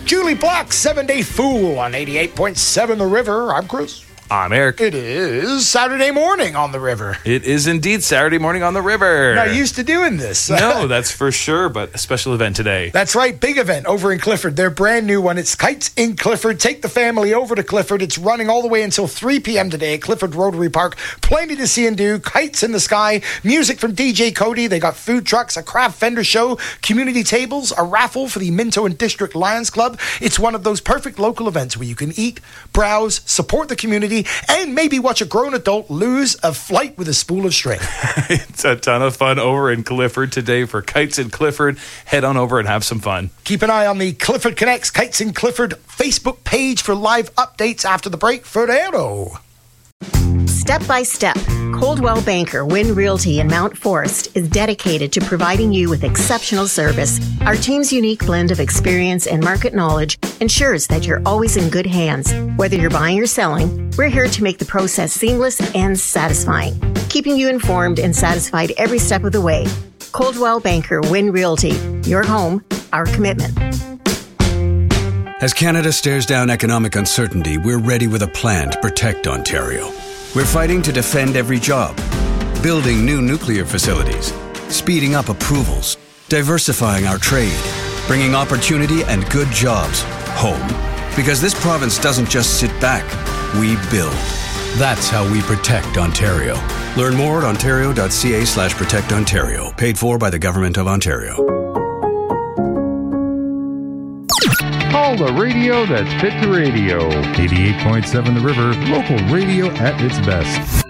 Julie Block's 7-Day Fool on 88.7 The River. I'm Chris. I'm Eric. It is Saturday morning on the river. It is indeed Saturday morning on the river. Not used to doing this. No, that's for sure, but a special event today. That's right, big event over in Clifford. Their brand new one. It's Kites in Clifford. Take the family over to Clifford. It's running all the way until 3 p.m. today at Clifford Rotary Park. Plenty to see and do. Kites in the sky. Music from DJ Cody. They got food trucks, a craft vendor show, community tables, a raffle for the Minto and District Lions Club. It's one of those perfect local events where you can eat, browse, support the community, and maybe watch a grown adult lose a flight with a spool of string. It's a ton of fun over in Clifford today for Kites in Clifford. Head on over and have some fun. Keep an eye on the Clifford Connects Kites in Clifford Facebook page for live updates after the break. Fernando. Step by step, Coldwell Banker Wynn Realty in Mount Forest is dedicated to providing you with exceptional service. Our team's unique blend of experience and market knowledge ensures that you're always in good hands. Whether you're buying or selling, we're here to make the process seamless and satisfying, keeping you informed and satisfied every step of the way. Coldwell Banker Wynn Realty, your home, our commitment. As Canada stares down economic uncertainty, we're ready with a plan to protect Ontario. We're fighting to defend every job, building new nuclear facilities, speeding up approvals, diversifying our trade, bringing opportunity and good jobs home. Because this province doesn't just sit back, we build. That's how we protect Ontario. Learn more at ontario.ca/protectontario. Paid for by the Government of Ontario. All the radio that's fit to radio. 88.7 The River, local radio at its best.